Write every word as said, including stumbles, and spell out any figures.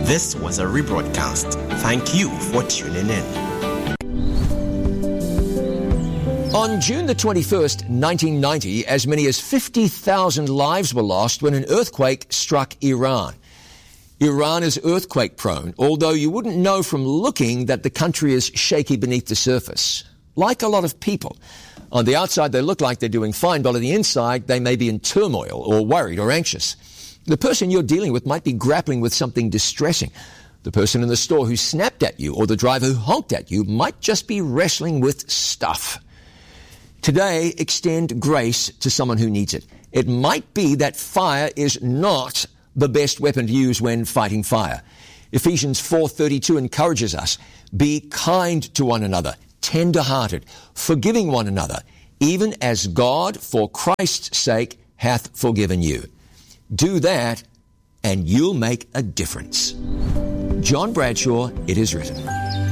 This was a rebroadcast. Thank you for tuning in. On June the twenty-first, nineteen ninety, as many as fifty thousand lives were lost when an earthquake struck Iran. Iran is earthquake prone, although you wouldn't know from looking that the country is shaky beneath the surface. Like a lot of people. On the outside, they look like they're doing fine, but on the inside, they may be in turmoil or worried or anxious. The person you're dealing with might be grappling with something distressing. The person in the store who snapped at you or the driver who honked at you might just be wrestling with stuff. Today, extend grace to someone who needs it. It might be that fire is not the best weapon to use when fighting fire. Ephesians four thirty-two encourages us, be kind to one another, tender-hearted, forgiving one another, even as God, for Christ's sake, hath forgiven you. Do that, and you'll make a difference. John Bradshaw, It Is Written.